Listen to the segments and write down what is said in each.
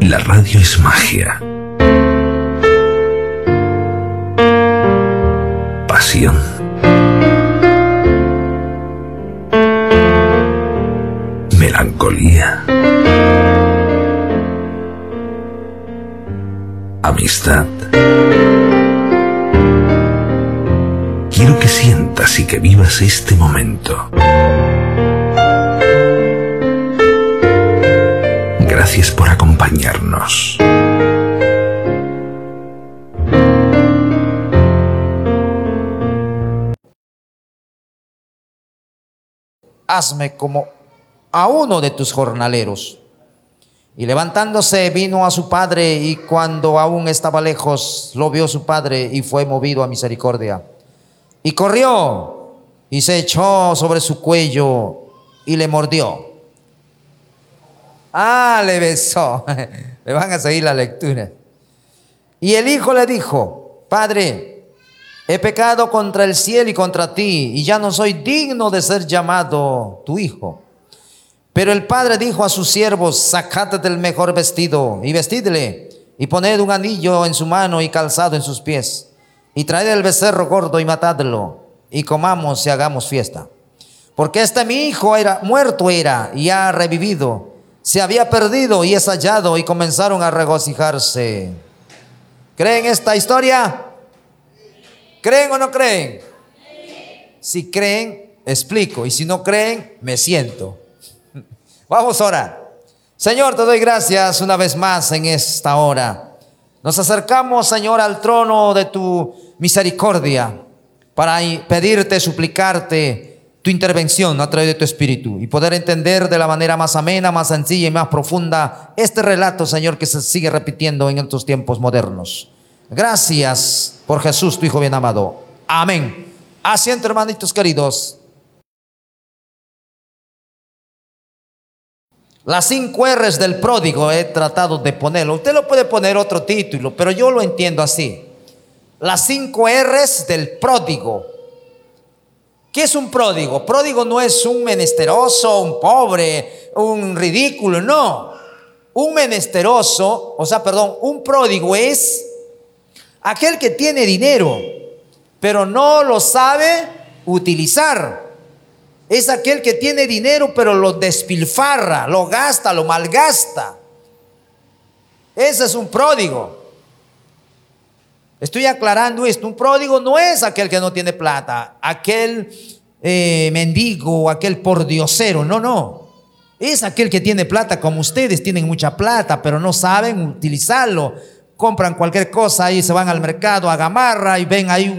La radio es magia. Pasión. Melancolía. Amistad. Quiero que sientas y que vivas este momento. Gracias por acompañarnos. Hazme como a uno de tus jornaleros. Y levantándose vino a su padre, y cuando aún estaba lejos, lo vio su padre y fue movido a misericordia. Y corrió y se echó sobre su cuello y le mordió. Le besó. Me van a seguir la lectura. Y el hijo le dijo: Padre, he pecado contra el cielo y contra ti, y ya no soy digno de ser llamado tu hijo. Pero el padre dijo a sus siervos: Sacad del mejor vestido y vestidle, y poned un anillo en su mano y calzado en sus pies, y traed el becerro gordo y matadlo, y comamos y hagamos fiesta. Porque mi hijo muerto era y ha revivido, se había perdido y es hallado, y comenzaron a regocijarse. ¿Creen esta historia? ¿Creen o no creen? Si creen, explico, y si no creen, me siento. Vamos a orar. Señor, te doy gracias una vez más en esta hora. Nos acercamos, Señor, al trono de tu misericordia para pedirte, suplicarte tu intervención a través de tu Espíritu y poder entender de la manera más amena, más sencilla y más profunda este relato, Señor, que se sigue repitiendo en estos tiempos modernos. Gracias por Jesús, tu Hijo bien amado. Amén. Asiento, hermanitos queridos. Las 5 R's del pródigo he tratado de ponerlo. Usted lo puede poner otro título, pero yo lo entiendo así. Las 5 R's del pródigo. ¿Qué es un pródigo? Pródigo no es un menesteroso, un pobre, un ridículo, no. Un pródigo es aquel que tiene dinero, pero no lo sabe utilizar. Es aquel que tiene dinero, pero lo despilfarra, lo gasta, lo malgasta. Ese es un pródigo. Estoy aclarando esto. Un pródigo no es aquel que no tiene plata, aquel mendigo, aquel pordiosero. No. Es aquel que tiene plata, como ustedes tienen mucha plata, pero no saben utilizarlo. Compran cualquier cosa y se van al mercado a Gamarra y ven ahí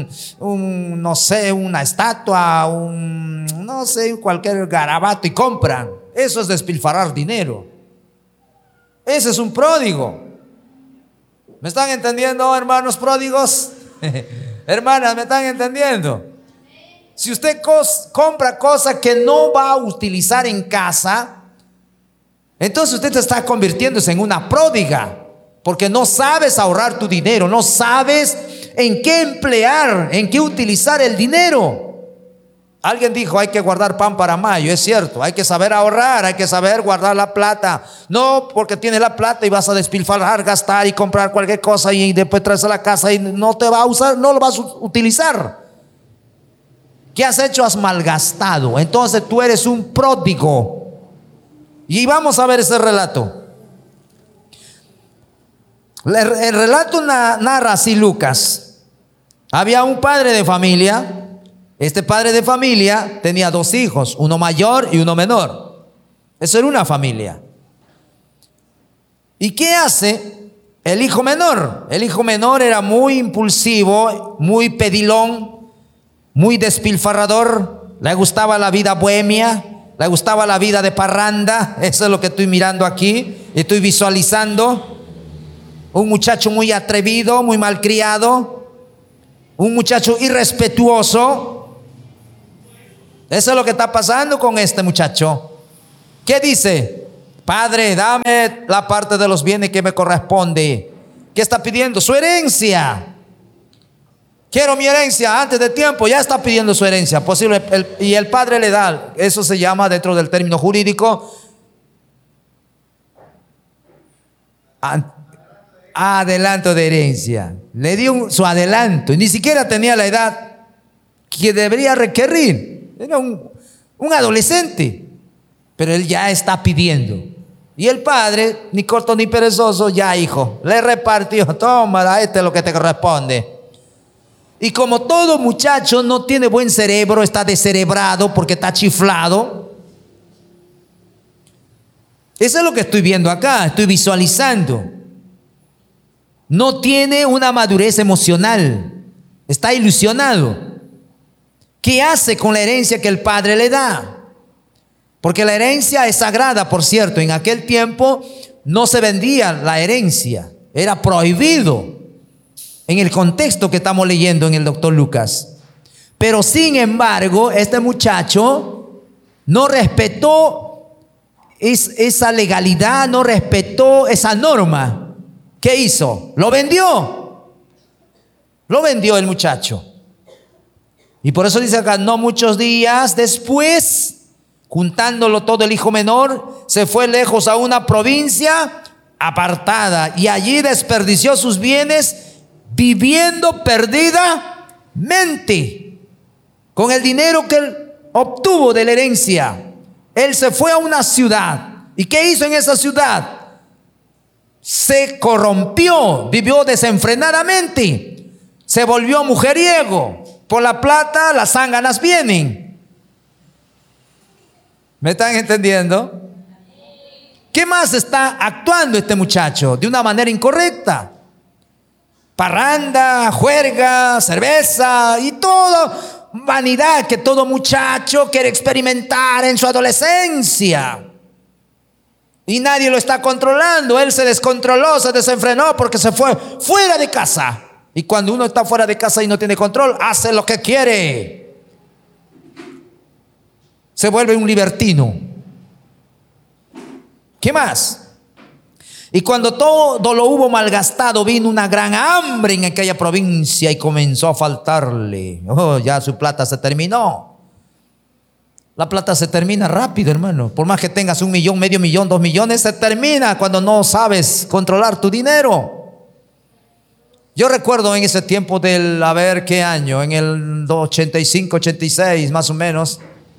una estatua, cualquier garabato y compran. Eso es despilfarrar dinero. Ese es un pródigo. ¿Me están entendiendo, hermanos pródigos? Hermanas, ¿me están entendiendo? Si usted compra cosas que no va a utilizar en casa, entonces usted está convirtiéndose en una pródiga, porque no sabes ahorrar tu dinero, no sabes en qué emplear, en qué utilizar el dinero. Alguien dijo: hay que guardar pan para mayo. Es cierto, hay que saber ahorrar, hay que saber guardar la plata. No porque tienes la plata y vas a despilfarrar, gastar y comprar cualquier cosa y después traes a la casa y no te va a usar, no lo vas a utilizar. ¿Qué has hecho? Has malgastado. Entonces tú eres un pródigo. Y vamos a ver ese relato. El relato narra así Lucas. Había un padre de familia. Este padre de familia tenía 2 hijos, uno mayor y uno menor. Eso era una familia. ¿Y qué hace el hijo menor? El hijo menor era muy impulsivo, muy pedilón, muy despilfarrador. Le gustaba la vida bohemia, le gustaba la vida de parranda. Eso es lo que estoy mirando aquí, estoy visualizando. Un muchacho muy atrevido, muy malcriado, un muchacho irrespetuoso. Eso es lo que está pasando con este muchacho. ¿Qué dice? Padre, dame la parte de los bienes que me corresponde. ¿Qué está pidiendo? Su herencia. Quiero mi herencia antes de tiempo. Ya está pidiendo su herencia. Y el padre le da. Eso se llama, dentro del término jurídico, Adelanto de herencia. Le dio su adelanto. Y ni siquiera tenía la edad que debería requerir. Era un adolescente. Pero él ya está pidiendo. Y el padre, ni corto ni perezoso, ya hijo, le repartió. Toma, este es lo que te corresponde. Y como todo muchacho no tiene buen cerebro, está descerebrado porque está chiflado. Eso es lo que estoy viendo acá, estoy visualizando. No tiene una madurez emocional, está ilusionado. ¿Qué hace con la herencia que el padre le da? Porque la herencia es sagrada, por cierto. En aquel tiempo no se vendía la herencia, era prohibido. En el contexto que estamos leyendo en el doctor Lucas. Pero sin embargo, este muchacho no respetó esa legalidad, no respetó esa norma. ¿Qué hizo? Lo vendió. Lo vendió el muchacho. Y por eso dice acá, no muchos días después, juntándolo todo el hijo menor, se fue lejos a una provincia apartada y allí desperdició sus bienes viviendo perdidamente con el dinero que él obtuvo de la herencia. Él se fue a una ciudad. ¿Y qué hizo en esa ciudad? Se corrompió, vivió desenfrenadamente, se volvió mujeriego. Por la plata las zánganas vienen. ¿Me están entendiendo? ¿Qué más está actuando este muchacho? De una manera incorrecta. Parranda, juerga, cerveza y todo vanidad que todo muchacho quiere experimentar en su adolescencia. Y nadie lo está controlando. Él se descontroló, se desenfrenó porque se fue fuera de casa. Y cuando uno está fuera de casa y no tiene control, hace lo que quiere. Se vuelve un libertino. ¿Qué más? Y cuando todo lo hubo malgastado, vino una gran hambre en aquella provincia y comenzó a faltarle. Ya su plata se terminó. La plata se termina rápido, hermano. Por más que tengas 1 millón, medio millón, 2 millones, se termina cuando no sabes controlar tu dinero. Yo recuerdo en ese tiempo a ver qué año, en el 85, 86 más o menos,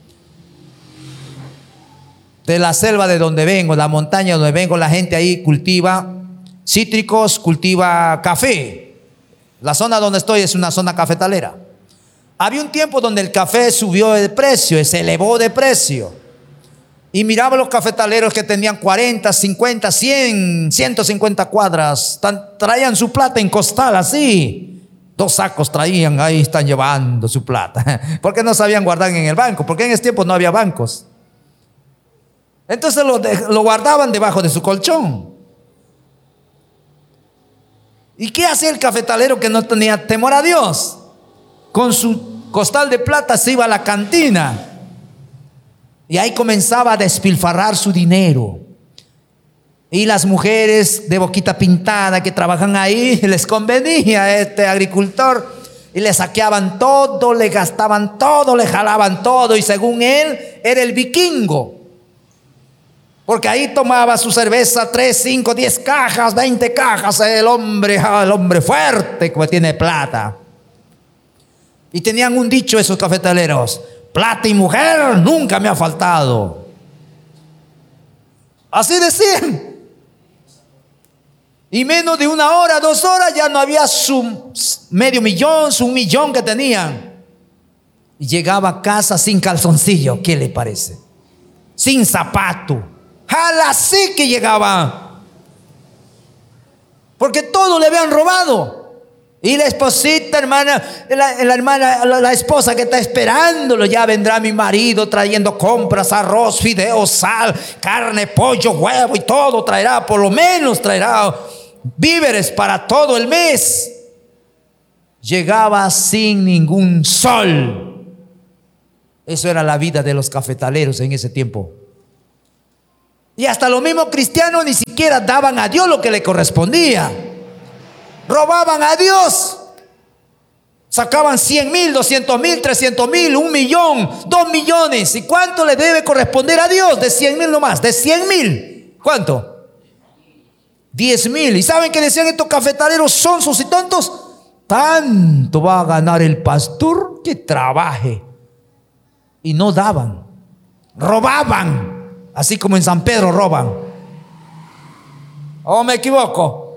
de la selva de donde vengo, la montaña donde vengo, la gente ahí cultiva cítricos, cultiva café. La zona donde estoy es una zona cafetalera. Había un tiempo donde el café subió de precio, se elevó de precio. Y miraba los cafetaleros que tenían 40, 50, 100, 150 cuadras. Traían su plata en costal así. 2 sacos traían, ahí están llevando su plata. Porque no sabían guardar en el banco, porque en ese tiempo no había bancos. Entonces lo guardaban debajo de su colchón. ¿Y qué hacía el cafetalero que no tenía temor a Dios? Con su costal de plata se iba a la cantina y ahí comenzaba a despilfarrar su dinero. Y las mujeres de boquita pintada que trabajan ahí, les convenía a este agricultor y le saqueaban todo, le gastaban todo, le jalaban todo. Y según él, era el vikingo. Porque ahí tomaba su cerveza 3, 5, 10 cajas, 20 cajas. El hombre fuerte que tiene plata. Y tenían un dicho esos cafetaleros: plata y mujer nunca me ha faltado. Así decían. Y menos de 1 hora, 2 horas ya no había su medio millón, su 1 millón que tenían. Y llegaba a casa sin calzoncillo. ¿Qué le parece? Sin zapato. Así que llegaba. Porque todo le habían robado. Y la esposita, hermana, la esposa que está esperándolo, ya vendrá mi marido trayendo compras, arroz, fideos, sal, carne, pollo, huevo y todo traerá, por lo menos traerá víveres para todo el mes. Llegaba sin ningún sol. Eso era la vida de los cafetaleros en ese tiempo. Y hasta los mismos cristianos ni siquiera daban a Dios lo que le correspondía. Robaban a Dios. Sacaban 100,000, 200,000, 300,000, 1 millón, 2 millones. ¿Y cuánto le debe corresponder a Dios? De 100,000 nomás, de 100,000. ¿Cuánto? 10,000. ¿Y saben qué decían estos cafetaleros sonsos y tontos? Tanto va a ganar el pastor que trabaje. Y no daban. Robaban. Así como en San Pedro roban. ¿O me equivoco?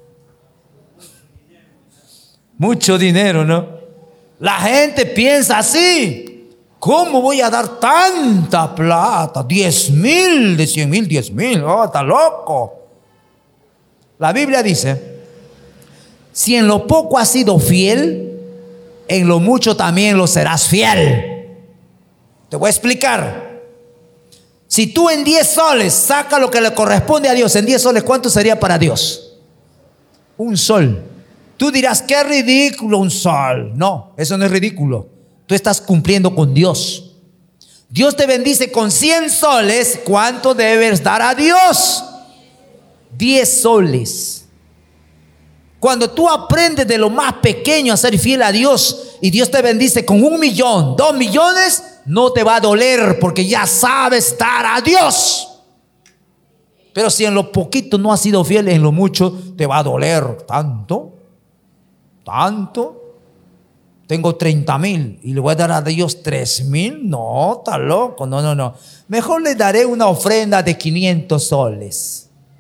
Mucho dinero, ¿no? La gente piensa así. ¿Cómo voy a dar tanta plata? 10,000, de 100,000, 10,000. Oh, está loco. La Biblia dice: si en lo poco has sido fiel, en lo mucho también lo serás fiel. Te voy a explicar. Si tú en 10 soles sacas lo que le corresponde a Dios, en 10 soles, ¿cuánto sería para Dios? Un sol. Tú dirás, qué ridículo un sol. No, eso no es ridículo. Tú estás cumpliendo con Dios. Dios te bendice con 100 soles. ¿Cuánto debes dar a Dios? 10 soles. Cuando tú aprendes de lo más pequeño a ser fiel a Dios y Dios te bendice con 1,000,000, 2,000,000, no te va a doler porque ya sabes dar a Dios. Pero si en lo poquito no has sido fiel, en lo mucho te va a doler. ¿Tanto? Tengo 30,000 y le voy a dar a Dios 3,000. No, está loco. No. Mejor le daré una ofrenda de 500 soles.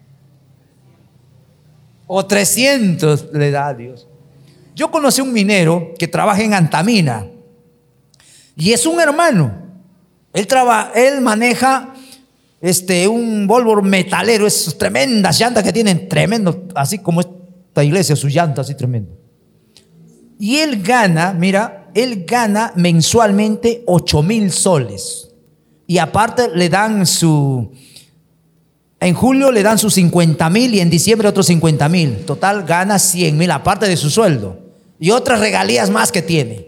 O 300 le da a Dios. Yo conocí un minero que trabaja en Antamina. Y es un hermano. Él maneja un Volvo metalero. Esas tremendas llantas que tienen, tremendo. Así como esta iglesia, sus llantas así tremendo. Y él gana mensualmente 8,000 soles. Y aparte le dan en julio le dan sus 50,000 y en diciembre otros 50,000. Total gana 100,000 aparte de su sueldo. Y otras regalías más que tiene.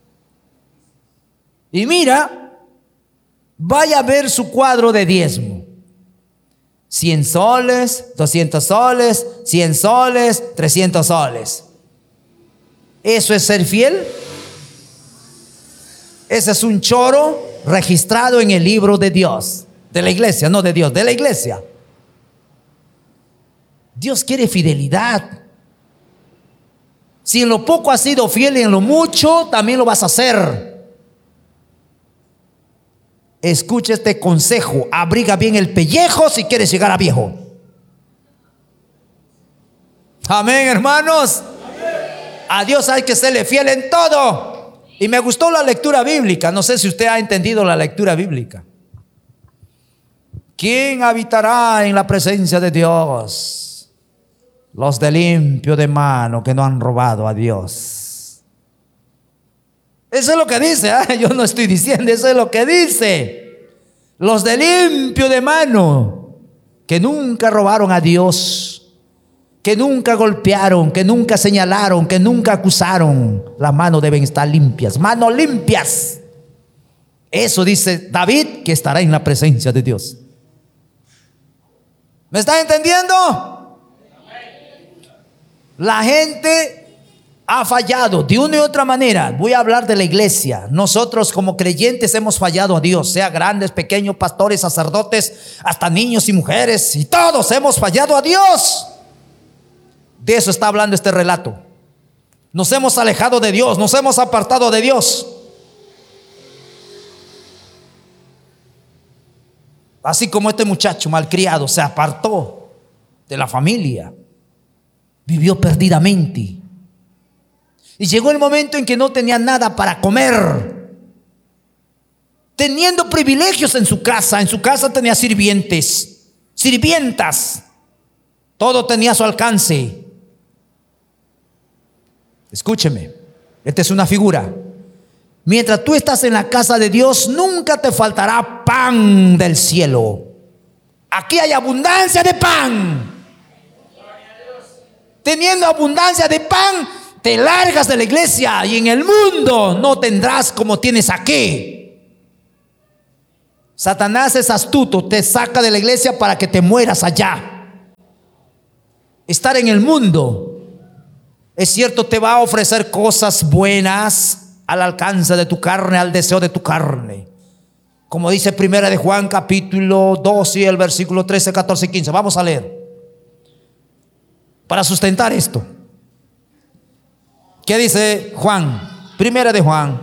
Y mira, vaya a ver su cuadro de diezmo. 100 soles, 200 soles, 100 soles, 300 soles. ¿Eso es ser fiel? Ese es un choro registrado en el libro de Dios. De la iglesia, no de Dios, de la iglesia. Dios quiere fidelidad. Si en lo poco has sido fiel y en lo mucho también lo vas a hacer. Escucha este consejo. Abriga bien el pellejo si quieres llegar a viejo. Amén, hermanos. A Dios hay que serle fiel en todo. Y me gustó la lectura bíblica. No sé si usted ha entendido la lectura bíblica. ¿Quién habitará en la presencia de Dios? Los de limpio de mano, que no han robado a Dios. Eso es lo que dice, yo no estoy diciendo, eso es lo que dice. Los de limpio de mano, que nunca robaron a Dios, que nunca golpearon, que nunca señalaron, que nunca acusaron. Las manos deben estar limpias, manos limpias. Eso dice David, que estará en la presencia de Dios. ¿Me están entendiendo? La gente ha fallado de una y otra manera. Voy a hablar de la iglesia. Nosotros como creyentes hemos fallado a Dios, sea grandes, pequeños, pastores, sacerdotes, hasta niños y mujeres, y todos hemos fallado a Dios. De eso está hablando este relato. Nos hemos alejado de Dios, nos hemos apartado de Dios. Así como este muchacho malcriado se apartó de la familia, vivió perdidamente. Y llegó el momento en que no tenía nada para comer, teniendo privilegios en su casa. En su casa tenía sirvientes, sirvientas, todo tenía a su alcance. Escúcheme, esta es una figura. Mientras tú estás en la casa de Dios, nunca te faltará pan del cielo. Aquí hay abundancia de pan. Teniendo abundancia de pan, te largas de la iglesia y en el mundo no tendrás como tienes aquí. Satanás es astuto, te saca de la iglesia para que te mueras allá. Estar en el mundo, es cierto, te va a ofrecer cosas buenas al alcance de tu carne, al deseo de tu carne. Como dice Primera de Juan capítulo 2 y el versículo 13, 14 y 15. Vamos a leer. para sustentar esto. ¿Qué dice Juan? Primera de Juan.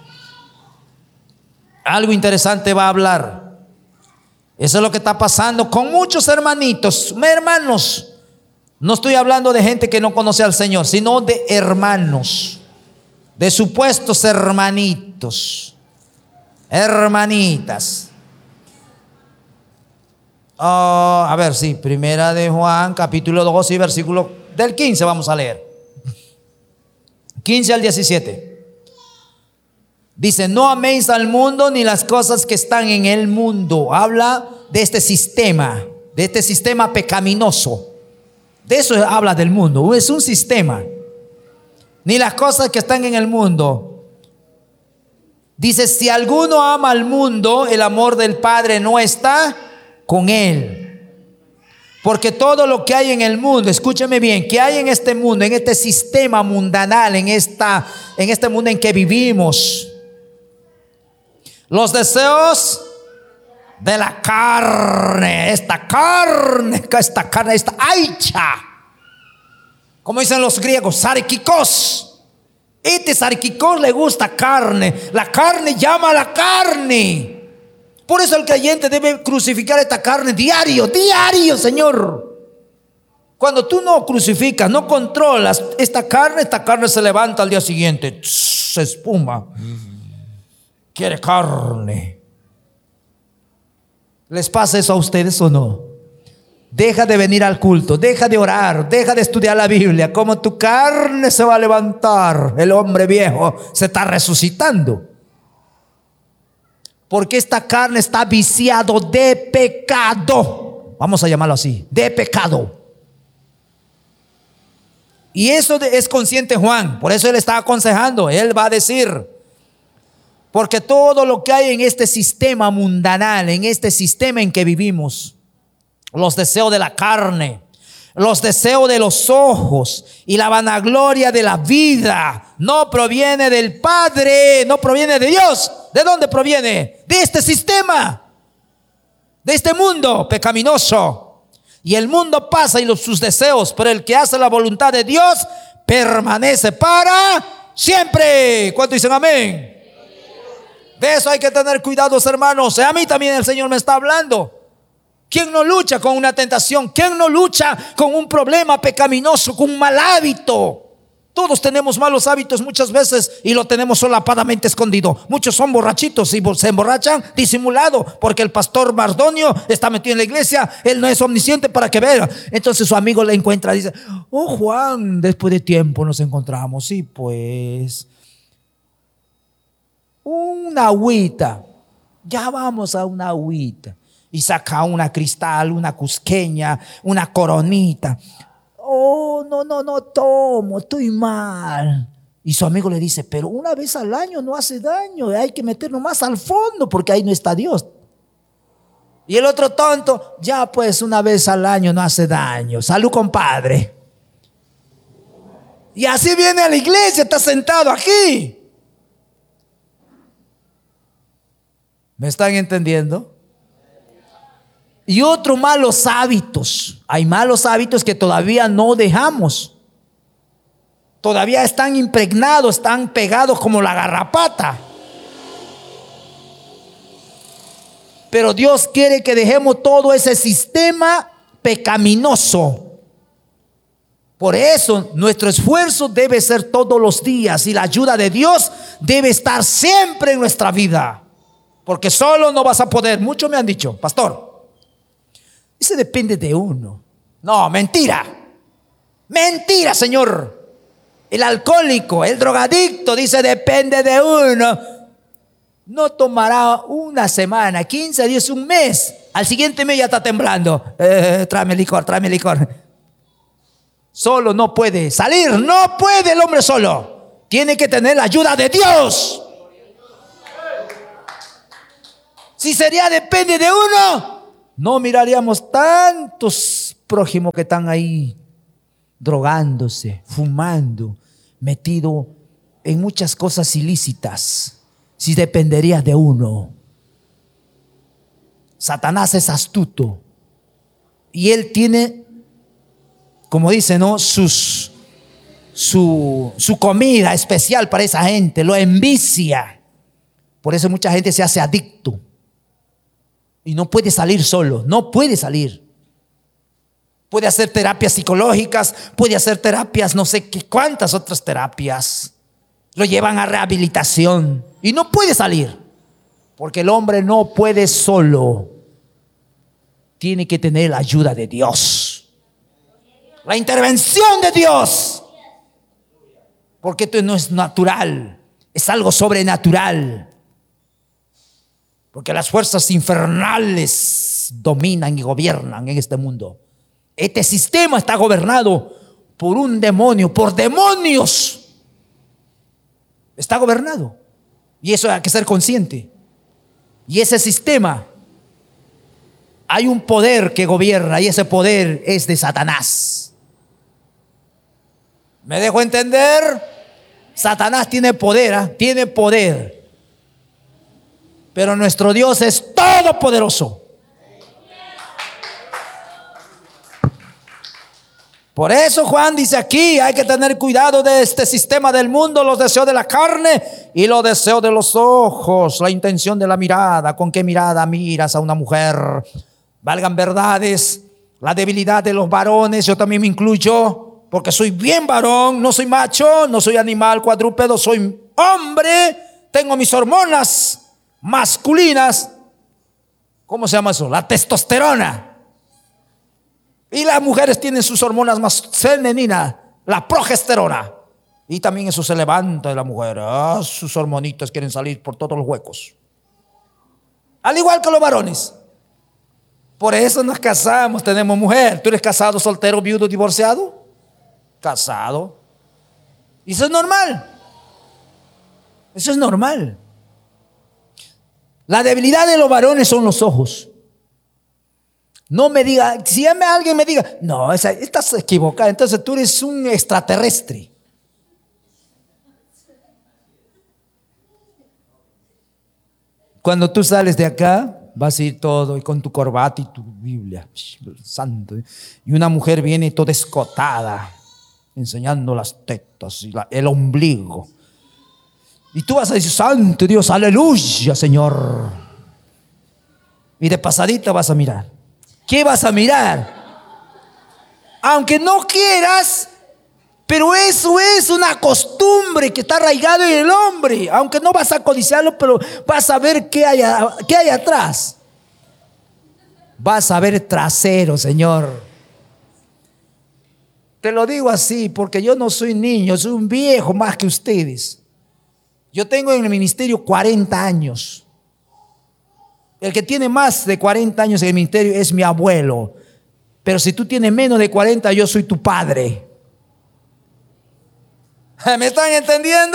Algo interesante va a hablar. Eso es lo que está pasando con muchos hermanitos. Hermanos, no estoy hablando de gente que no conoce al Señor, sino de hermanos, de supuestos hermanitos, hermanitas. A ver, sí, primera de Juan, capítulo 2 y versículo del 15 vamos a leer. 15 al 17. Dice, no améis al mundo ni las cosas que están en el mundo. Habla de este sistema pecaminoso. De eso habla del mundo. Es un sistema. Ni las cosas que están en el mundo. Dice, si alguno ama al mundo, el amor del Padre no está con él. Porque todo lo que hay en el mundo, escúcheme bien, que hay en este mundo, en este sistema mundanal, en este mundo en que vivimos, los deseos de la carne, esta aicha, como dicen los griegos, sarkikos. Este sarkikos le gusta carne. La carne llama a la carne. Por eso el creyente debe crucificar esta carne diario, Señor. Cuando tú no crucificas, no controlas esta carne se levanta al día siguiente, se espuma. Quiere carne. ¿Les pasa eso a ustedes o no? Deja de venir al culto, deja de orar, deja de estudiar la Biblia. Como tu carne se va a levantar, el hombre viejo se está resucitando. Porque esta carne está viciado de pecado. Vamos a llamarlo así, de pecado. Y eso es consciente Juan. Por eso él está aconsejando. Él va a decir, porque todo lo que hay en este sistema mundanal, en este sistema en que vivimos, los deseos de la carne, los deseos de los ojos y la vanagloria de la vida, no proviene del Padre, no proviene de Dios. ¿De dónde proviene? De este sistema, de este mundo pecaminoso. Y el mundo pasa y sus deseos, pero el que hace la voluntad de Dios permanece para siempre. ¿Cuántos dicen amén? De eso hay que tener cuidados, hermanos. A mí también el Señor me está hablando. ¿Quién no lucha con una tentación? ¿Quién no lucha con un problema pecaminoso, con un mal hábito? Todos tenemos malos hábitos muchas veces y lo tenemos solapadamente escondido. Muchos son borrachitos y se emborrachan disimulado porque el pastor Mardonio está metido en la iglesia. Él no es omnisciente para que vea. Entonces su amigo le encuentra y dice, oh Juan, después de tiempo nos encontramos. Sí, pues una agüita, ya vamos a una agüita. Y saca una cristal, una cusqueña, una coronita. Oh, no tomo, estoy mal. Y su amigo le dice, pero una vez al año no hace daño, hay que meternos más al fondo porque ahí no está Dios. Y el otro tonto, ya pues una vez al año no hace daño. Salud, compadre. Y así viene a la iglesia, está sentado aquí. ¿Me están entendiendo? Y otros malos hábitos. Hay malos hábitos que todavía no dejamos. Todavía están impregnados, están pegados como la garrapata. Pero Dios quiere que dejemos todo ese sistema pecaminoso. Por eso nuestro esfuerzo debe ser todos los días y la ayuda de Dios debe estar siempre en nuestra vida. Porque solo no vas a poder. Muchos me han dicho, pastor, eso depende de uno. No, mentira. Mentira, Señor. El alcohólico, el drogadicto dice depende de uno. No tomará una semana, 15 días, un mes. Al siguiente mes ya está temblando. Tráeme licor. Solo no puede salir. No puede el hombre solo. Tiene que tener la ayuda de Dios. Si sería depende de uno, no miraríamos tantos prójimos que están ahí drogándose, fumando, metido en muchas cosas ilícitas. Si dependería de uno. Satanás es astuto y él tiene como dice, ¿no? Su comida especial para esa gente, lo envicia. Por eso mucha gente se hace adicto y no puede salir solo, no puede salir. Puede hacer terapias psicológicas, puede hacer terapias, no sé qué, cuántas otras terapias. Lo llevan a rehabilitación y no puede salir, porque el hombre no puede solo. Tiene que tener la ayuda de Dios, la intervención de Dios, porque esto no es natural, es algo sobrenatural. Porque las fuerzas infernales dominan y gobiernan en este mundo. Este sistema está gobernado por un demonio, por demonios. Está gobernado. Y eso hay que ser consciente. Y ese sistema, hay un poder que gobierna y ese poder es de Satanás. ¿Me dejo entender? Satanás tiene poder, ¿eh? Tiene poder. Pero nuestro Dios es todopoderoso. Por eso Juan dice aquí, hay que tener cuidado de este sistema del mundo, los deseos de la carne y los deseos de los ojos, la intención de la mirada, con qué mirada miras a una mujer. Valgan verdades, la debilidad de los varones, yo también me incluyo, porque soy bien varón, no soy macho, no soy animal cuadrúpedo, soy hombre, tengo mis hormonas masculinas. ¿Cómo se llama eso? La testosterona. Y las mujeres tienen sus hormonas más femeninas, la progesterona. Y también eso se levanta de la mujer. Sus hormonitas quieren salir por todos los huecos. Al igual que los varones. Por eso nos casamos, tenemos mujer. ¿Tú eres casado, soltero, viudo, divorciado? Casado. Y eso es normal. Eso es normal. La debilidad de los varones son los ojos. No me diga, si alguien me diga, no, estás equivocado, entonces tú eres un extraterrestre. Cuando tú sales de acá, vas a ir todo y con tu corbata y tu Biblia, santo. Y una mujer viene toda escotada, enseñando las tetas y el ombligo. Y tú vas a decir, santo Dios, aleluya, Señor. Y de pasadita vas a mirar. ¿Qué vas a mirar? Aunque no quieras, pero eso es una costumbre que está arraigada en el hombre. Aunque no vas a codiciarlo, pero vas a ver qué hay atrás. Vas a ver trasero, Señor. Te lo digo así porque yo no soy niño, soy un viejo más que ustedes. Yo tengo en el ministerio 40 años. El que tiene más de 40 años en el ministerio es mi abuelo. Pero si tú tienes menos de 40, yo soy tu padre. ¿Me están entendiendo?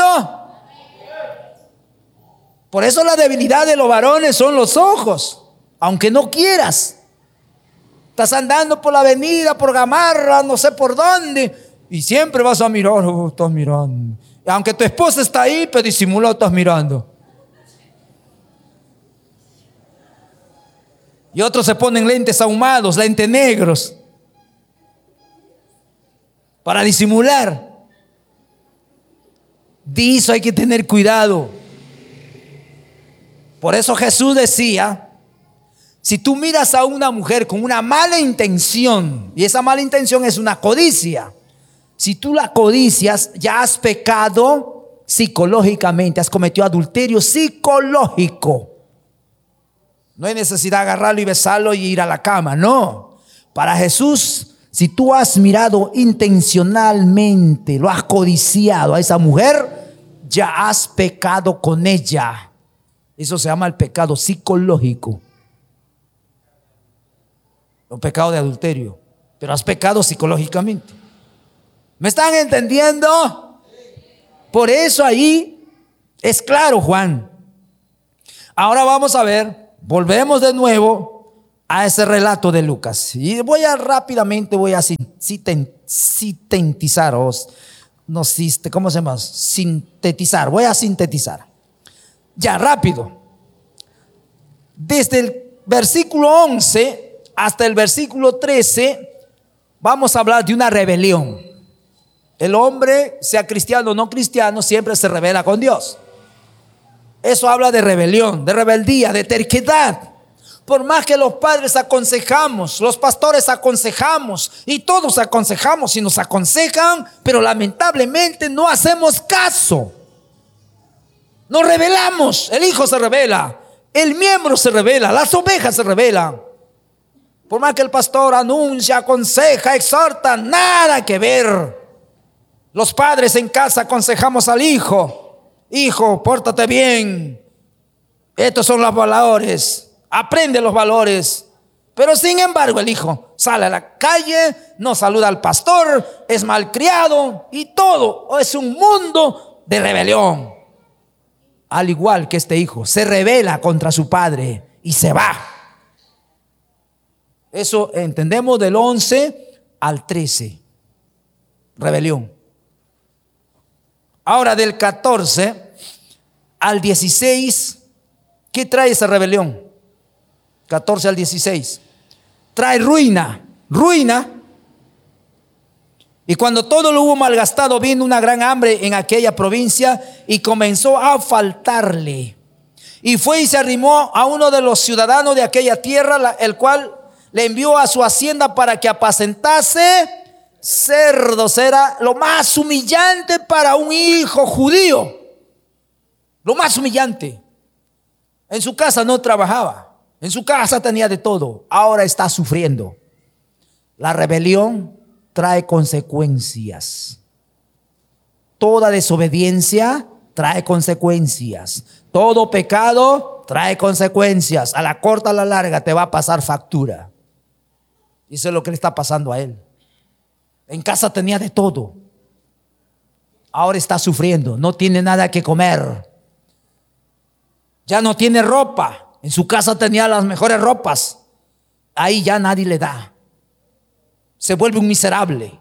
Por eso la debilidad de los varones son los ojos. Aunque no quieras. Estás andando por la avenida, por Gamarra, no sé por dónde. Y siempre vas a mirar, estás mirando. Aunque tu esposa está ahí, pero disimulado estás mirando. Y otros se ponen lentes ahumados, lentes negros, para disimular. De eso hay que tener cuidado. Por eso Jesús decía, si tú miras a una mujer con una mala intención, y esa mala intención es una codicia, si tú la codicias, ya has pecado psicológicamente, has cometido adulterio psicológico. No hay necesidad de agarrarlo y besarlo y ir a la cama, no. Para Jesús, si tú has mirado intencionalmente, lo has codiciado a esa mujer, ya has pecado con ella. Eso se llama el pecado psicológico. Un pecado de adulterio, pero has pecado psicológicamente. ¿Me están entendiendo? Por eso ahí es claro, Juan. Ahora vamos a ver. Volvemos de nuevo a ese relato de Lucas. Y rápidamente voy a sintetizar. ¿Cómo se llama? Sintetizar. Voy a sintetizar. Ya, rápido. Desde el versículo 11 hasta el versículo 13, vamos a hablar de una rebelión. El hombre, sea cristiano o no cristiano, siempre se rebela con Dios. Eso habla de rebelión, de rebeldía, de terquedad. Por más que los padres aconsejamos, los pastores aconsejamos y todos aconsejamos y nos aconsejan, pero lamentablemente no hacemos caso. Nos rebelamos, el hijo se rebela, el miembro se rebela, las ovejas se rebelan. Por más que el pastor anuncia, aconseja, exhorta, nada que ver. Los padres en casa aconsejamos al hijo: hijo, pórtate bien, estos son los valores, aprende los valores. Pero sin embargo el hijo sale a la calle, no saluda al pastor, es malcriado y todo es un mundo de rebelión. Al igual que este hijo se rebela contra su padre y se va. Eso entendemos del 11 al 13. Rebelión. Ahora del 14 al 16, ¿qué trae esa rebelión? 14 al 16. Trae ruina. Y cuando todo lo hubo malgastado, vino una gran hambre en aquella provincia y comenzó a faltarle. Y fue y se arrimó a uno de los ciudadanos de aquella tierra, el cual le envió a su hacienda para que apacentase cerdos. Era lo más humillante para un hijo judío. Lo más humillante. En su casa no trabajaba. En su casa tenía de todo. Ahora está sufriendo. La rebelión trae consecuencias. Toda desobediencia trae consecuencias. Todo pecado trae consecuencias. A la corta, a la larga te va a pasar factura. Y eso es lo que le está pasando a él. En casa tenía de todo. Ahora está sufriendo. No tiene nada que comer. Ya no tiene ropa. En su casa tenía las mejores ropas. Ahí ya nadie le da. Se vuelve un miserable.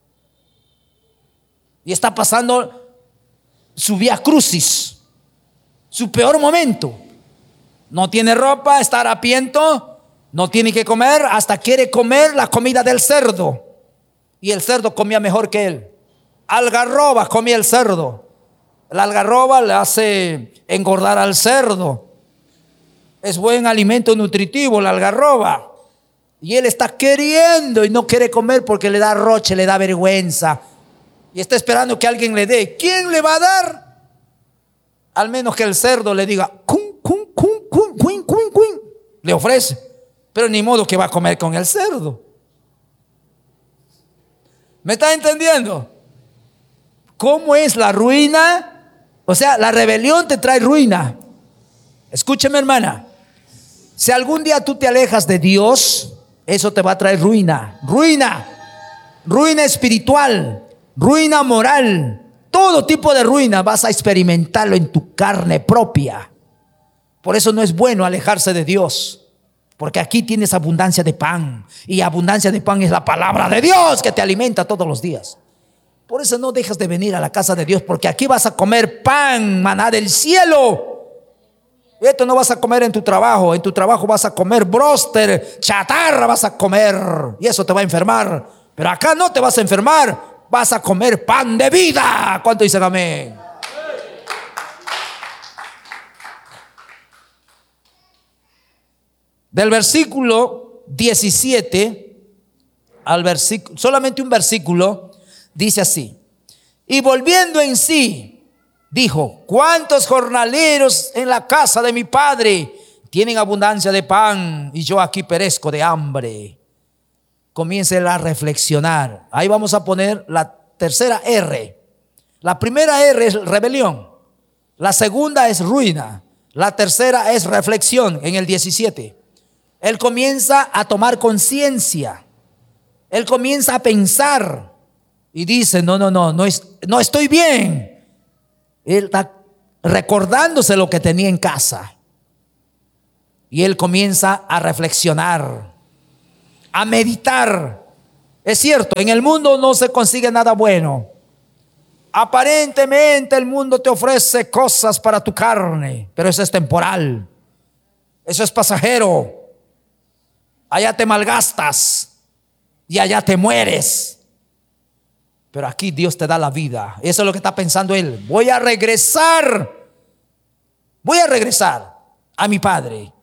Y está pasando su vía crucis, su peor momento. No tiene ropa, está harapiento, no tiene que comer, hasta quiere comer la comida del cerdo. Y el cerdo comía mejor que él. Algarroba comía el cerdo. La algarroba le hace engordar al cerdo. Es buen alimento nutritivo la algarroba. Y él está queriendo y no quiere comer porque le da roche, le da vergüenza. Y está esperando que alguien le dé. ¿Quién le va a dar? Al menos que el cerdo le diga cun, cun, cun, cun, cun, cun, cun. Le ofrece. Pero ni modo que va a comer con el cerdo. ¿Me está entendiendo? ¿Cómo es la ruina? O sea, la rebelión te trae ruina. Escúcheme, hermana. Si algún día tú te alejas de Dios, eso te va a traer ruina. Ruina espiritual, ruina moral. Todo tipo de ruina vas a experimentarlo en tu carne propia. Por eso no es bueno alejarse de Dios. Porque aquí tienes abundancia de pan. Y abundancia de pan es la palabra de Dios que te alimenta todos los días. Por eso no dejas de venir a la casa de Dios. Porque aquí vas a comer pan, maná del cielo. Esto no vas a comer en tu trabajo. En tu trabajo vas a comer bróster, chatarra vas a comer. Y eso te va a enfermar. Pero acá no te vas a enfermar. Vas a comer pan de vida. ¿Cuánto dicen amén? Del versículo 17 al versículo, solamente un versículo, dice así: y volviendo en sí, dijo: ¿cuántos jornaleros en la casa de mi padre tienen abundancia de pan y yo aquí perezco de hambre? Comiencen a reflexionar. Ahí vamos a poner la tercera R. La primera R es rebelión. La segunda es ruina. La tercera es reflexión en el 17. Él comienza a tomar conciencia. Él comienza a pensar y dice: no estoy bien. Él está recordándose lo que tenía en casa. Y él comienza a reflexionar, a meditar. Es cierto, en el mundo no se consigue nada bueno. Aparentemente el mundo te ofrece cosas para tu carne, pero eso es temporal. Eso es pasajero. Allá te malgastas y allá te mueres. Pero aquí Dios te da la vida. Eso es lo que está pensando él. Voy a regresar a mi padre.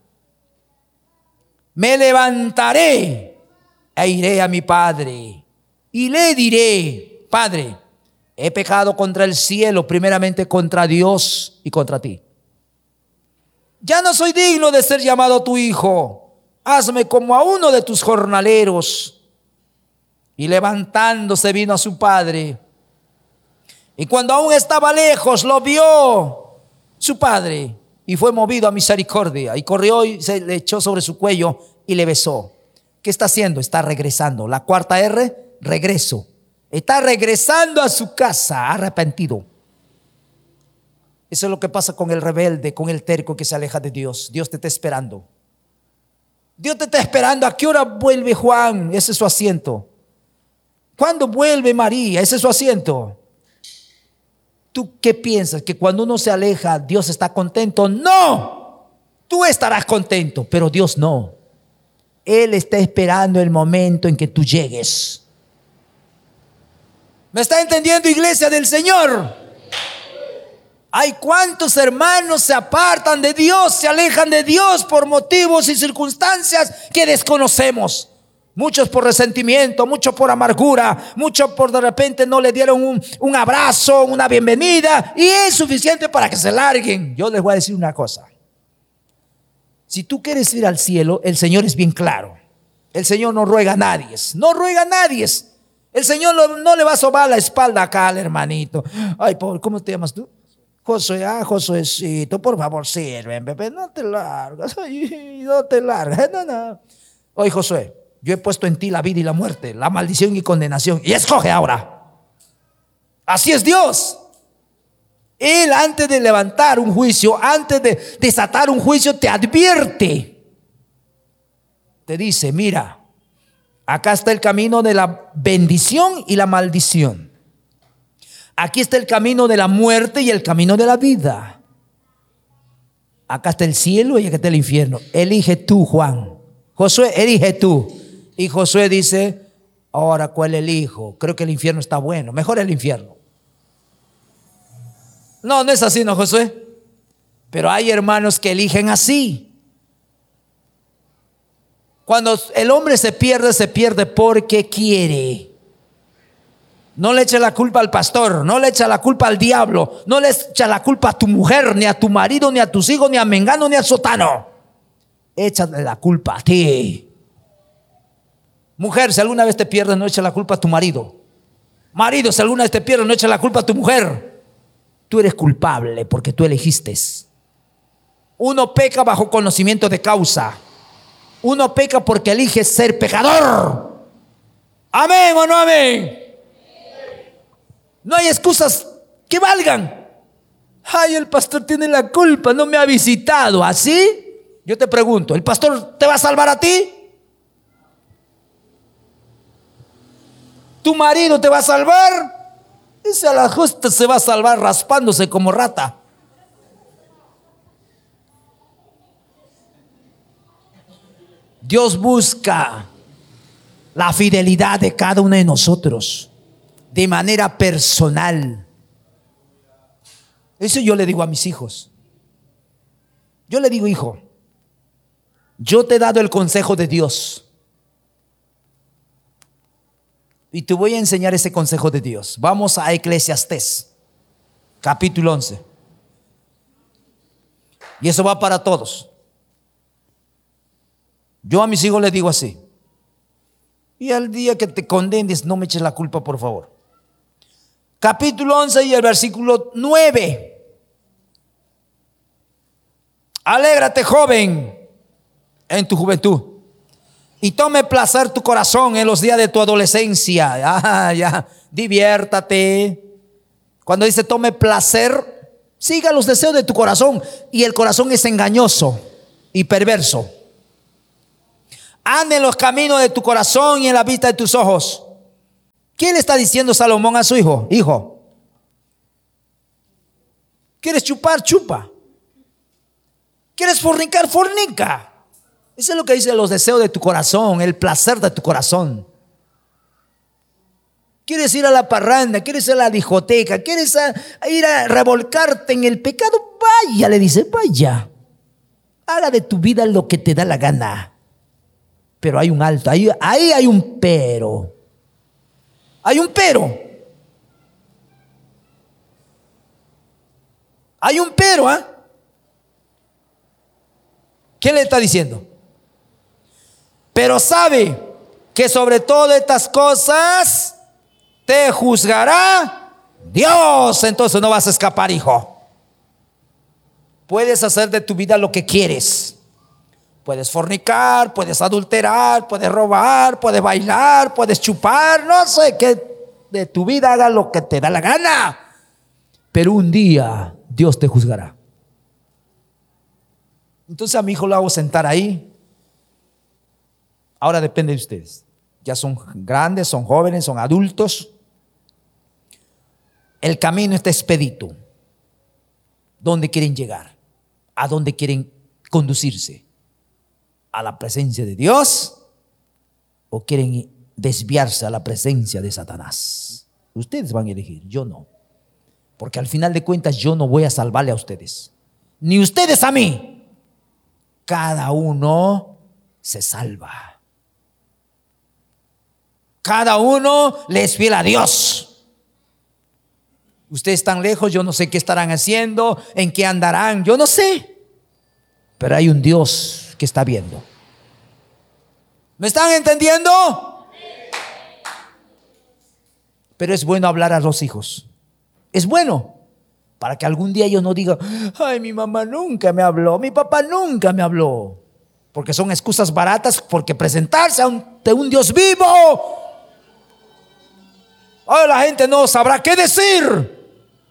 Me levantaré e iré a mi padre y le diré: Padre, he pecado contra el cielo, primeramente contra Dios y contra ti. Ya no soy digno de ser llamado tu hijo. Hazme como a uno de tus jornaleros. Y levantándose vino a su padre. Y cuando aún estaba lejos, lo vio su padre y fue movido a misericordia. Y corrió y se le echó sobre su cuello y le besó. ¿Qué está haciendo? Está regresando. La cuarta R, regreso. Está regresando a su casa arrepentido. Eso es lo que pasa con el rebelde, con el terco que se aleja de Dios. Dios te está esperando. Dios te está esperando. ¿A qué hora vuelve Juan? Ese es su asiento. ¿Cuándo vuelve María? Ese es su asiento. ¿Tú qué piensas? ¿Que cuando uno se aleja Dios está contento? No. Tú estarás contento, pero Dios no. Él está esperando el momento en que tú llegues. ¿Me está entendiendo, iglesia del Señor? Hay cuántos hermanos se apartan de Dios, se alejan de Dios por motivos y circunstancias que desconocemos. Muchos por resentimiento, muchos por amargura, muchos por de repente no le dieron un abrazo, una bienvenida, y es suficiente para que se larguen. Yo les voy a decir una cosa. Si tú quieres ir al cielo, el Señor es bien claro. El Señor no ruega a nadie, no ruega a nadie. El Señor no le va a sobar la espalda acá al hermanito. Ay, pobre, ¿cómo te llamas tú? Josué, Josuecito, por favor, sirven, bebé, no te largas, ay, no te largas, no. Oye, Josué, yo he puesto en ti la vida y la muerte, la maldición y condenación, y escoge ahora. Así es Dios. Él, antes de levantar un juicio, antes de desatar un juicio, te advierte. Te dice: mira, acá está el camino de la bendición y la maldición. Aquí está el camino de la muerte y el camino de la vida. Acá está el cielo y acá está el infierno. Elige tú, Juan. Josué, elige tú. Y Josué dice: ahora, ¿cuál elijo? Creo que el infierno está bueno. Mejor el infierno. No, no es así, ¿no, Josué? Pero hay hermanos que eligen así. Cuando el hombre se pierde porque quiere. No le eche la culpa al pastor, no le eche la culpa al diablo, no le eche la culpa a tu mujer, ni a tu marido, ni a tus hijos, ni a Mengano, ni a Sotano. Échale la culpa a ti. Mujer, si alguna vez te pierdes, no eche la culpa a tu marido. Marido, si alguna vez te pierdes, no eche la culpa a tu mujer. Tú eres culpable porque tú elegiste. Uno peca bajo conocimiento de causa. Uno peca porque elige ser pecador. ¿Amén o no amén? No hay excusas que valgan. Ay, el pastor tiene la culpa, no me ha visitado. ¿Así? Yo te pregunto, ¿el pastor te va a salvar a ti? ¿Tu marido te va a salvar? Ese a la justa se va a salvar raspándose como rata. Dios busca la fidelidad de cada uno de nosotros de manera personal. Eso yo le digo a mis hijos. Yo le digo: hijo, yo te he dado el consejo de Dios y te voy a enseñar ese consejo de Dios. Vamos a Eclesiastés, capítulo 11. Y eso va para todos. Yo a mis hijos les digo así: y al día que te condenes, no me eches la culpa, por favor. Capítulo 11 y el versículo 9. Alégrate, joven, en tu juventud, y tome placer tu corazón en los días de tu adolescencia. Ya, diviértate. Cuando dice tome placer, siga los deseos de tu corazón. Y el corazón es engañoso y perverso. Anda en los caminos de tu corazón y en la vista de tus ojos. ¿Qué le está diciendo Salomón a su hijo? Hijo, ¿quieres chupar? Chupa. ¿Quieres fornicar? Fornica. Eso es lo que dice: los deseos de tu corazón, el placer de tu corazón. quieres ir a la parranda, quieres ir a la discoteca, quieres ir a revolcarte en el pecado, vaya, le dice, vaya. Haga de tu vida lo que te da la gana. Pero hay un alto, ahí hay un pero. Hay un pero. Hay un pero, ¿ah? ¿Qué le está diciendo? Pero sabe que sobre todas estas cosas te juzgará Dios. Entonces no vas a escapar, hijo. Puedes hacer de tu vida lo que quieres. Puedes fornicar, puedes adulterar, puedes robar, puedes bailar, puedes chupar, no sé qué. De tu vida haga lo que te da la gana. Pero un día Dios te juzgará. Entonces a mi hijo lo hago sentar ahí. Ahora depende de ustedes. Ya son grandes, son jóvenes, son adultos. El camino está expedito. ¿Dónde quieren llegar? ¿A dónde quieren conducirse? ¿A la presencia de Dios? ¿O quieren desviarse a la presencia de Satanás? Ustedes van a elegir, yo no. Porque al final de cuentas yo no voy a salvarle a ustedes, ni ustedes a mí. Cada uno se salva. Cada uno le es fiel a Dios. Ustedes están lejos, yo no sé qué estarán haciendo, en qué andarán, yo no sé. Pero hay un Dios que está viendo. ¿Me están entendiendo? Pero es bueno hablar a los hijos. Es bueno para que algún día ellos no digan, ay, mi mamá nunca me habló, mi papá nunca me habló. Porque son excusas baratas, porque presentarse ante un Dios vivo, ahora la gente no sabrá qué decir.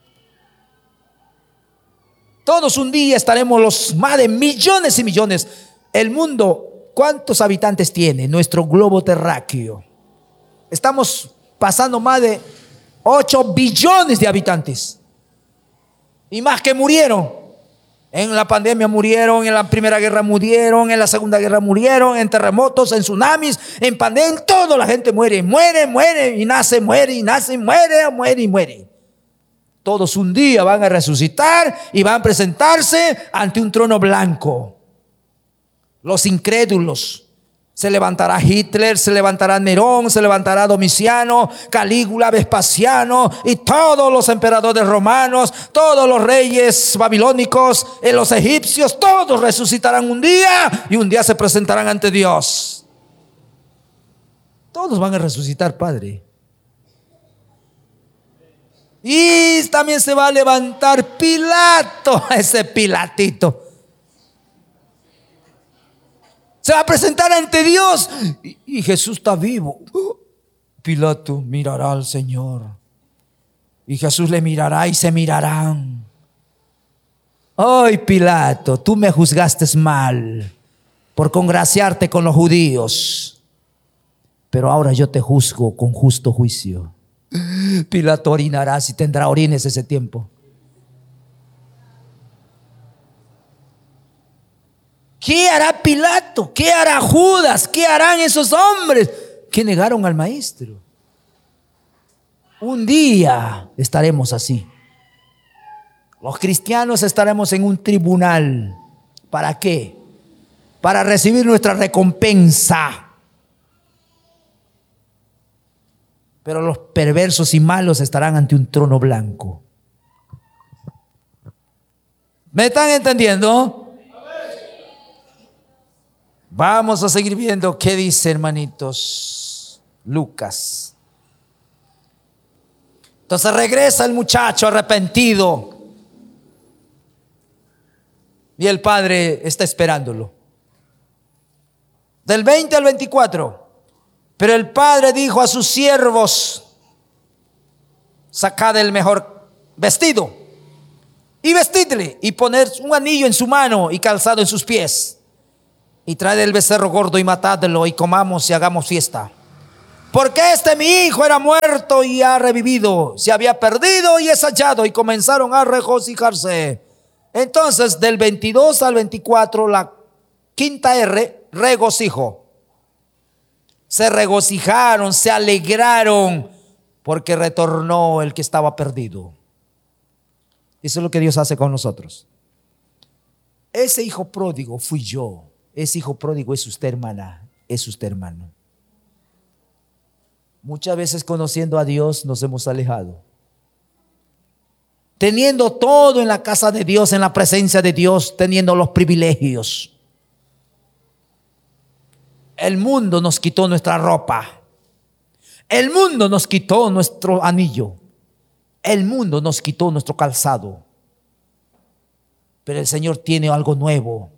Todos un día estaremos los más de millones y millones. El mundo, ¿cuántos habitantes tiene nuestro globo terráqueo? Estamos pasando más de 8 billones de habitantes. Y más que murieron. En la pandemia murieron, en la primera guerra murieron, en la segunda guerra murieron, en terremotos, en tsunamis, en pandemia, toda la gente muere, y nace, muere, y nace, muere, y muere. Todos un día van a resucitar y van a presentarse ante un trono blanco. Los incrédulos. Se levantará Hitler, se levantará Nerón, se levantará Domiciano, Calígula, Vespasiano y todos los emperadores romanos, todos los reyes babilónicos, los egipcios, todos resucitarán un día y un día se presentarán ante Dios. Todos van a resucitar, Padre. Y también se va a levantar Pilato, ese Pilatito. Se va a presentar ante Dios y Jesús está vivo. Pilato mirará al Señor y Jesús le mirará y se mirarán. Ay, Pilato, tú me juzgaste mal por congraciarte con los judíos, pero ahora yo te juzgo con justo juicio. Pilato orinará, si tendrá orines ese tiempo. ¿Qué hará Pilato? ¿Qué hará Judas? ¿Qué harán esos hombres que negaron al maestro? Un día estaremos así. Los cristianos estaremos en un tribunal. ¿Para qué? Para recibir nuestra recompensa. Pero los perversos y malos estarán ante un trono blanco. ¿Me están entendiendo? Vamos a seguir viendo qué dice, hermanitos, Lucas. Entonces regresa el muchacho arrepentido y el padre está esperándolo. Del 20 al 24. Pero el padre dijo a sus siervos: sacad el mejor vestido y vestidle, y poned un anillo en su mano y calzado en sus pies, y traed el becerro gordo y matadlo, y comamos y hagamos fiesta. Porque mi hijo era muerto y ha revivido, se había perdido y es hallado. Y comenzaron a regocijarse. Entonces del 22 al 24, la quinta R, regocijo. Se regocijaron, se alegraron, porque retornó el que estaba perdido. Eso es lo que Dios hace con nosotros. Ese hijo pródigo fui yo. Ese hijo pródigo es usted, hermana. Es usted, hermano. Muchas veces conociendo a Dios nos hemos alejado. Teniendo todo en la casa de Dios, en la presencia de Dios, teniendo los privilegios. El mundo nos quitó nuestra ropa. El mundo nos quitó nuestro anillo. El mundo nos quitó nuestro calzado. Pero el Señor tiene algo nuevo.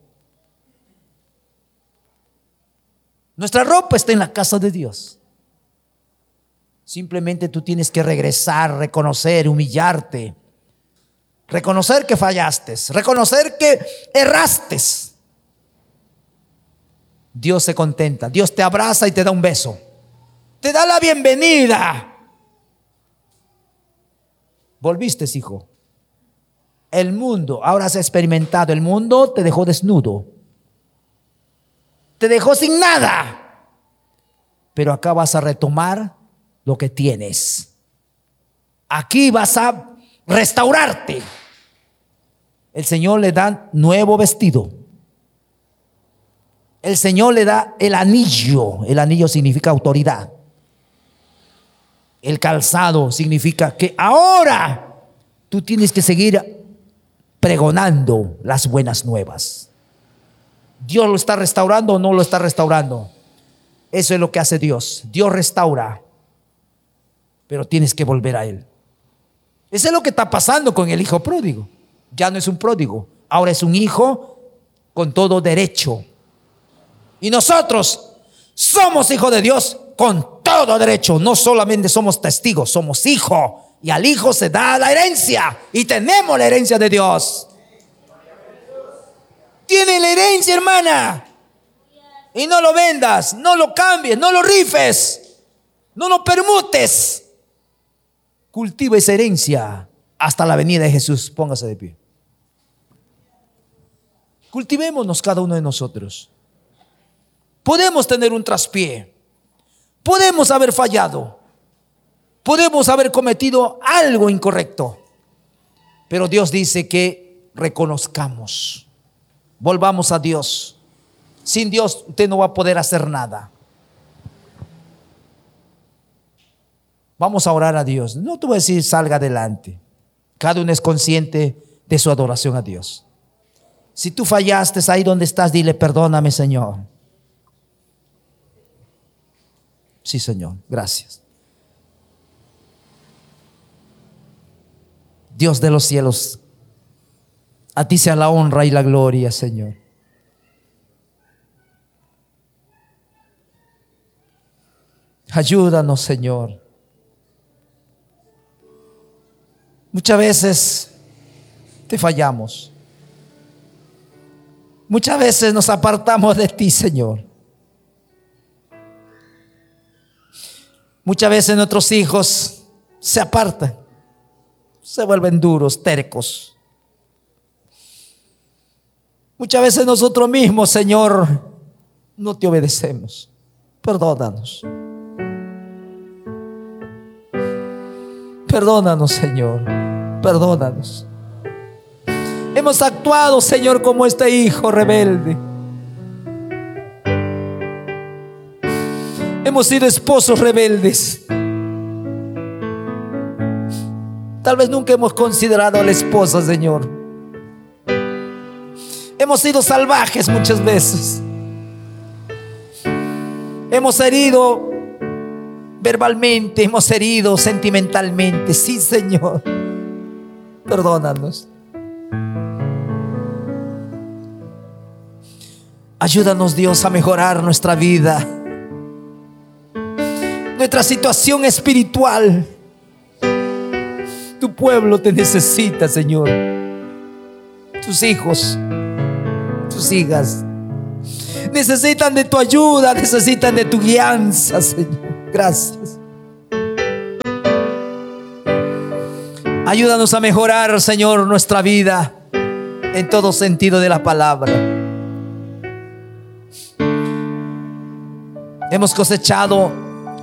Nuestra ropa está en la casa de Dios. Simplemente tú tienes que regresar, reconocer, humillarte. Reconocer que fallaste. Reconocer que erraste. Dios se contenta. Dios te abraza y te da un beso. Te da la bienvenida. Volviste, hijo. El mundo, ahora has experimentado. El mundo te dejó desnudo. Te dejó sin nada. Pero acá vas a retomar lo que tienes. Aquí vas a restaurarte. El Señor le da nuevo vestido. El Señor le da el anillo. El anillo significa autoridad. El calzado significa que ahora tú tienes que seguir pregonando las buenas nuevas. ¿Dios lo está restaurando o no lo está restaurando? Eso es lo que hace Dios. Dios restaura, pero tienes que volver a Él. Eso es lo que está pasando con el hijo pródigo. Ya no es un pródigo, ahora es un hijo con todo derecho. Y nosotros somos hijos de Dios con todo derecho. No solamente somos testigos, somos hijos. Y al hijo se da la herencia. Y tenemos la herencia de Dios. Tiene la herencia, hermana. Y no lo vendas, no lo cambies, no lo rifes, no lo permutes. Cultiva esa herencia hasta la venida de Jesús. Póngase de pie. Cultivémonos cada uno de nosotros. Podemos tener un traspié. Podemos haber fallado. Podemos haber cometido algo incorrecto. Pero Dios dice que reconozcamos. Volvamos a Dios. Sin Dios usted no va a poder hacer nada. Vamos a orar a Dios. No te voy a decir salga adelante. Cada uno es consciente de su adoración a Dios. Si tú fallaste ahí donde estás, dile perdóname, Señor. Sí, Señor, gracias. Dios de los cielos, a ti sea la honra y la gloria, Señor. Ayúdanos, Señor. Muchas veces te fallamos. Muchas veces nos apartamos de ti, Señor. Muchas veces nuestros hijos se apartan, se vuelven duros, tercos. Muchas veces nosotros mismos, Señor, no te obedecemos. Perdónanos. Perdónanos, Señor. Perdónanos. Hemos actuado, Señor, como este hijo rebelde. Hemos sido esposos rebeldes. Tal vez nunca hemos considerado a la esposa, Señor. Hemos sido salvajes muchas veces. Hemos herido verbalmente, hemos herido sentimentalmente. Sí, Señor. Perdónanos. Ayúdanos, Dios, a mejorar nuestra vida, nuestra situación espiritual. Tu pueblo te necesita, Señor. Tus hijos, tus hijas necesitan de tu ayuda, necesitan de tu guianza, Señor. Gracias. Ayúdanos a mejorar, Señor, nuestra vida en todo sentido de la palabra. Hemos cosechado